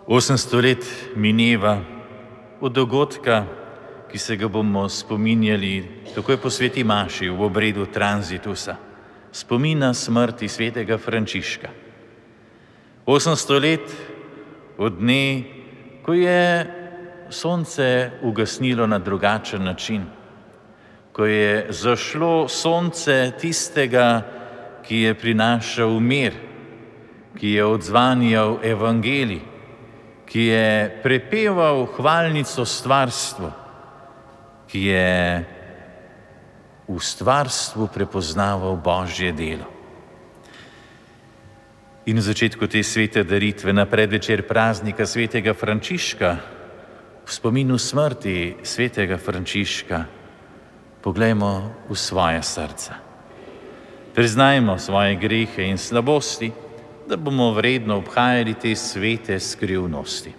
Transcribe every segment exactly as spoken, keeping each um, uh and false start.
osemsto let mineva od dogodka, ki se ga bomo spominjali takoj po sveti maši v obredu tranzitusa, spomina smrti svetega Frančiška. osemsto let od dne, ko je sonce ugasnilo na drugačen način, ko je zašlo sonce tistega, ki je prinašal mir, ki je odzvanjal evangelij, ki je prepeval hvalnico stvarstvu, ki je v stvarstvu prepoznaval Božje delo. In v začetku te svete daritve, na predvečer praznika svetega Frančiška, v spominu smrti svetega Frančiška, poglejmo v svoje srca. Priznajmo svoje grehe in slabosti, da bomo vredno obhajali te svete skrivnosti.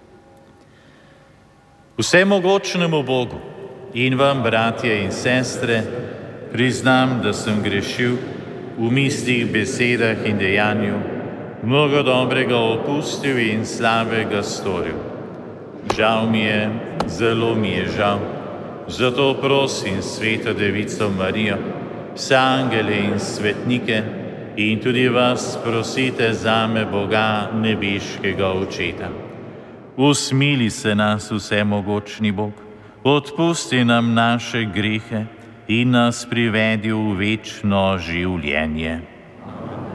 Vsemogočnemu Bogu in vam, bratje in sestre, priznam, da sem grešil v mislih, besedah in dejanju, mnogo dobrega opustil in slabega storil. Žal mi je, zelo mi je žal, zato prosim Sveto Devico Marijo, vse angele in svetnike in tudi vas prosite zame, Boga nebeškega Očeta. Usmili se nas, vsemogočni Bog, odpusti nam naše grehe in nas privedi v večno življenje.